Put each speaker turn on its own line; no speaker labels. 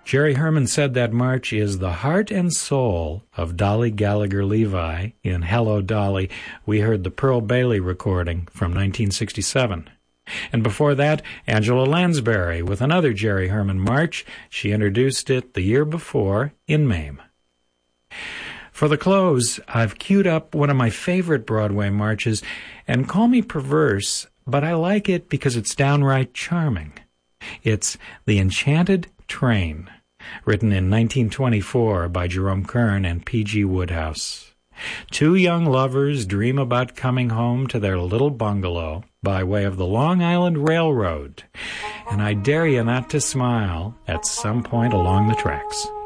Jerry Herman said that march is the heart and soul of Dolly Gallagher Levi. In Hello, Dolly, we heard the Pearl Bailey recording from 1967. And before that, Angela Lansbury with another Jerry Herman march. She introduced it the year before in Mame. For the close, I've queued up one of my favorite Broadway marches, and call me perverse, but I like it because it's downright charming. It's The Enchanted Train, written in 1924 by Jerome Kern and P.G. Woodhouse. Two young lovers dream about coming home to their little bungalow by way of the Long Island Railroad, and I dare you not to smile at some point along the tracks.